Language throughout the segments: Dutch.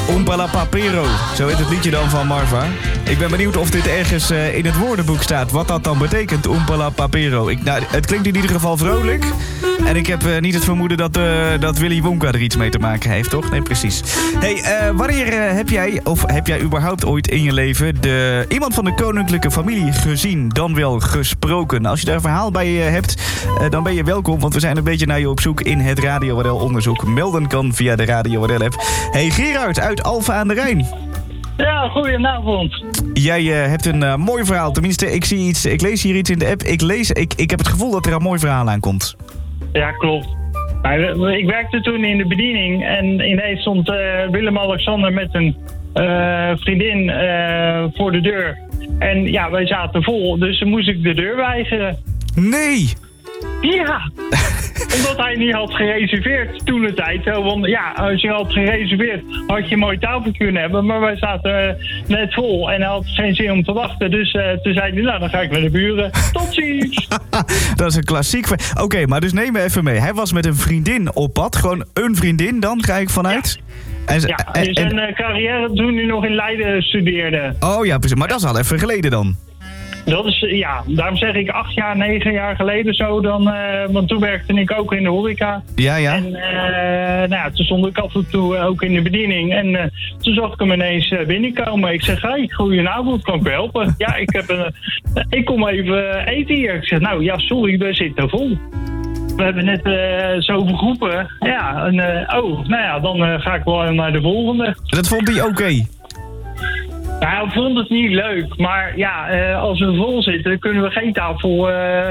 Oompa Papero, zo heet het liedje dan van Marva. Ik ben benieuwd of dit ergens in het woordenboek staat. Wat dat dan betekent, Oompa Papero. Het klinkt in ieder geval vrolijk. En ik heb niet het vermoeden dat Willy Wonka er iets mee te maken heeft, toch? Nee, precies. Hey, wanneer heb jij überhaupt ooit in je leven iemand van de koninklijke familie gezien, dan wel gesproken? Als je daar een verhaal bij je hebt, dan ben je welkom, want we zijn een beetje naar je op zoek in het Radio WRL onderzoek. Melden kan via de Radio WRL app. Hey Gerard uit Alphen aan de Rijn. Ja, goedenavond. Jij hebt een mooi verhaal. Tenminste, ik lees hier iets in de app. Ik heb het gevoel dat er een mooi verhaal aankomt. Ja, klopt. Ik werkte toen in de bediening en ineens stond Willem-Alexander met een vriendin voor de deur. En ja, wij zaten vol, dus moest ik de deur weigeren. Nee! Ja, omdat hij niet had gereserveerd toen de tijd. Want ja, als je had gereserveerd, had je een mooi tafeltje kunnen hebben. Maar wij zaten net vol en hij had geen zin om te wachten. Dus toen zei hij, nou dan ga ik naar de buren. Tot ziens! Dat is een klassiek. Oké, maar dus neem me even mee. Hij was met een vriendin op pad. Gewoon een vriendin dan, ga ik vanuit? Ja. En zijn carrière toen hij nog in Leiden studeerde. Oh ja, precies. Maar dat is al even geleden dan. Dat is, ja, daarom zeg ik 8 jaar, 9 jaar geleden zo dan, want toen werkte ik ook in de horeca. Ja. En toen stond ik af en toe ook in de bediening en toen zag ik hem ineens binnenkomen. Ik zeg, hey, goedenavond, kan ik u helpen? Ja, ik kom even eten hier. Ik zeg, nou ja, sorry, we zitten vol. We hebben net zoveel groepen. Ja, dan ga ik wel naar de volgende. Dat vond hij oké. Nou, hij vond het niet leuk, maar ja, als we vol zitten, kunnen we geen tafel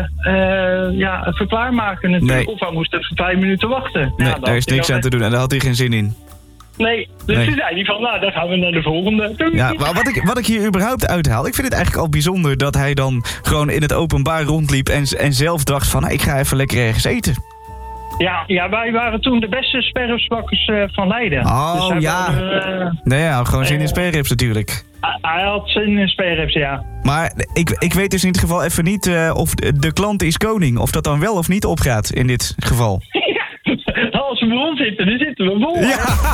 even klaarmaken natuurlijk. Nee. Of hij moest even 5 minuten wachten. Nee, daar is niks aan te doen en daar had hij geen zin in. Nee, dus toen zei hij van, nou, dan gaan we naar de volgende. Ja, maar wat ik hier überhaupt uithaal, ik vind het eigenlijk al bijzonder dat hij dan gewoon in het openbaar rondliep en zelf dacht van, ik ga even lekker ergens eten. Ja, wij waren toen de beste sperripsbakkers van Leiden. Oh, dus ja. Gewoon zin in sperrips natuurlijk. Hij had zin in sperrips, ja. Maar ik weet dus in ieder geval even niet of de klant is koning. Of dat dan wel of niet opgaat in dit geval. Als we vol zitten, dan zitten we vol.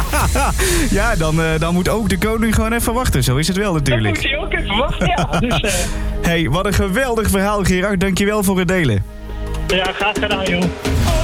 Ja, dan moet ook de koning gewoon even wachten. Zo is het wel natuurlijk. Dan moet hij ook even wachten, ja. Dus, Hey, wat een geweldig verhaal, Gerard. Dankjewel voor het delen. Ja, graag gedaan, joh.